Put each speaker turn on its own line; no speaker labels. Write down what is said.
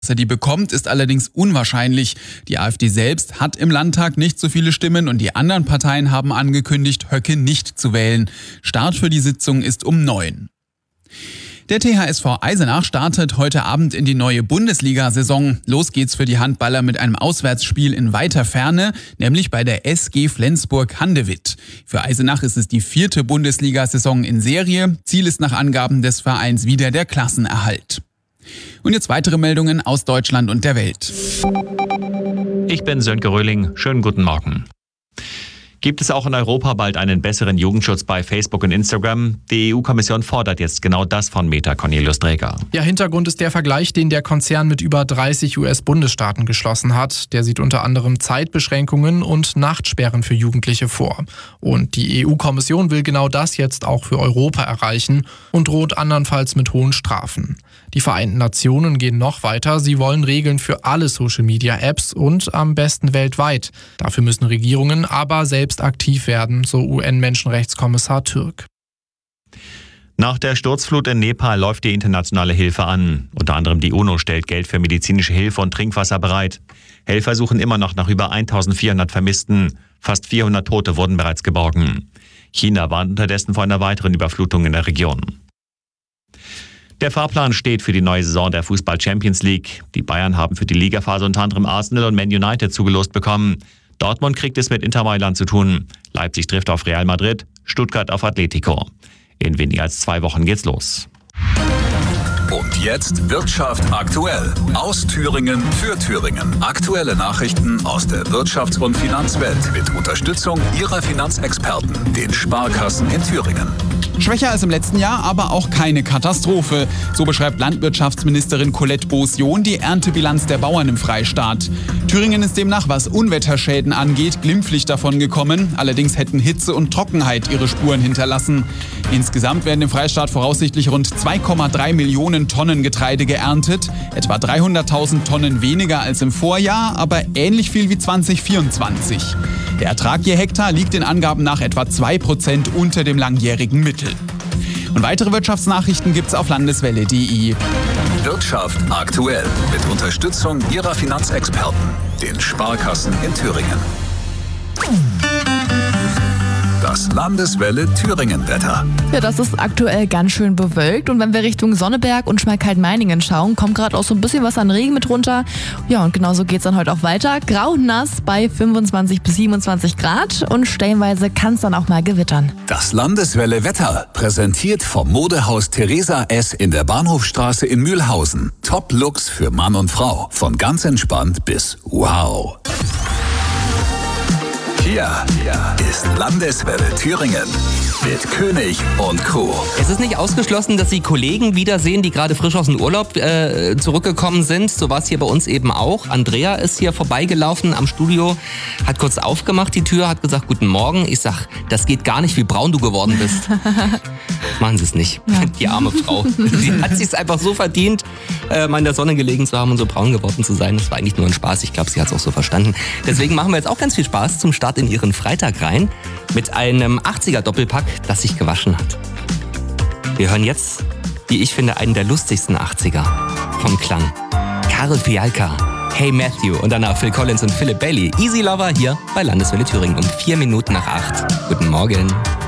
Dass er die bekommt, ist allerdings unwahrscheinlich. Die AfD selbst hat im Landtag nicht so viele Stimmen und die anderen Parteien haben angekündigt, Höcke nicht zu wählen. Start für die Sitzung ist um 9. Der THSV Eisenach startet heute Abend in die neue Bundesliga-Saison. Los geht's für die Handballer mit einem Auswärtsspiel in weiter Ferne, nämlich bei der SG Flensburg-Handewitt. Für Eisenach ist es die 4. Bundesliga-Saison in Serie. Ziel ist nach Angaben des Vereins wieder der Klassenerhalt. Und jetzt weitere Meldungen aus Deutschland und der Welt.
Ich bin Sönke Röhling. Schönen guten Morgen. Gibt es auch in Europa bald einen besseren Jugendschutz bei Facebook und Instagram? Die EU-Kommission fordert jetzt genau das von Meta. Cornelius Dreger.
Ja, Hintergrund ist der Vergleich, den der Konzern mit über 30 US-Bundesstaaten geschlossen hat. Der sieht unter anderem Zeitbeschränkungen und Nachtsperren für Jugendliche vor. Und die EU-Kommission will genau das jetzt auch für Europa erreichen und droht andernfalls mit hohen Strafen. Die Vereinten Nationen gehen noch weiter. Sie wollen Regeln für alle Social-Media-Apps und am besten weltweit. Dafür müssen Regierungen aber selbst aktiv werden, so UN-Menschenrechtskommissar Türk.
Nach der Sturzflut in Nepal läuft die internationale Hilfe an. Unter anderem die UNO stellt Geld für medizinische Hilfe und Trinkwasser bereit. Helfer suchen immer noch nach über 1400 Vermissten. Fast 400 Tote wurden bereits geborgen. China warnt unterdessen vor einer weiteren Überflutung in der Region. Der Fahrplan steht für die neue Saison der Fußball-Champions League. Die Bayern haben für die Ligaphase unter anderem Arsenal und Man United zugelost bekommen. Dortmund kriegt es mit Inter Mailand zu tun. Leipzig trifft auf Real Madrid, Stuttgart auf Atletico. In weniger als 2 Wochen geht's los.
Und jetzt Wirtschaft aktuell. Aus Thüringen für Thüringen. Aktuelle Nachrichten aus der Wirtschafts- und Finanzwelt mit Unterstützung Ihrer Finanzexperten, den Sparkassen in Thüringen.
Schwächer als im letzten Jahr, aber auch keine Katastrophe. So beschreibt Landwirtschaftsministerin Colette Beaussion die Erntebilanz der Bauern im Freistaat. Thüringen ist demnach, was Unwetterschäden angeht, glimpflich davon gekommen. Allerdings hätten Hitze und Trockenheit ihre Spuren hinterlassen. Insgesamt werden im Freistaat voraussichtlich rund 2,3 Millionen Tonnen Getreide geerntet. Etwa 300.000 Tonnen weniger als im Vorjahr, aber ähnlich viel wie 2024. Der Ertrag je Hektar liegt den Angaben nach etwa 2% unter dem langjährigen Mittel. Und weitere Wirtschaftsnachrichten gibt's auf landeswelle.de.
Wirtschaft aktuell mit Unterstützung Ihrer Finanzexperten, den Sparkassen in Thüringen. Das Landeswelle Thüringen-Wetter.
Ja, das ist aktuell ganz schön bewölkt und wenn wir Richtung Sonneberg und Schmalkalden-Meiningen schauen, kommt gerade auch so ein bisschen was an Regen mit runter. Ja, und genauso geht's dann heute auch weiter. Grau und nass bei 25 bis 27 Grad und stellenweise kann es dann auch mal gewittern.
Das Landeswelle Wetter präsentiert vom Modehaus Theresa S. in der Bahnhofstraße in Mühlhausen. Top-Looks für Mann und Frau. Von ganz entspannt bis wow. Hier ist Landeswelle Thüringen mit König und Co.
Es ist nicht ausgeschlossen, dass Sie Kollegen wiedersehen, die gerade frisch aus dem Urlaub zurückgekommen sind. So war es hier bei uns eben auch. Andrea ist hier vorbeigelaufen am Studio, hat kurz aufgemacht die Tür, hat gesagt, guten Morgen. Ich sag, das geht gar nicht, wie braun du geworden bist. Machen Sie es nicht. Ja. Die arme Frau. Sie hat sich einfach so verdient, mal in der Sonne gelegen zu haben und so braun geworden zu sein. Das war eigentlich nur ein Spaß. Ich glaube, sie hat es auch so verstanden. Deswegen machen wir jetzt auch ganz viel Spaß zum Start in Ihren Freitag rein mit einem 80er-Doppelpack, das sich gewaschen hat. Wir hören jetzt, wie ich finde, einen der lustigsten 80er vom Klang. Karel Fialka, Hey Matthew und danach Phil Collins und Philip Bailey. Easy Lover hier bei Landeswelle Thüringen um 4 Minuten nach 8. Guten Morgen.